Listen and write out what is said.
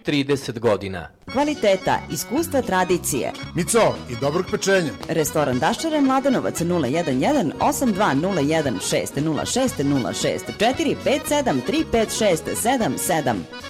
30 godina. Kvaliteta, iskustva, tradicije. Mico i dobrog pečenja. Restoran Daščare, Mladenovac 011 8201 606 064 57 356 77.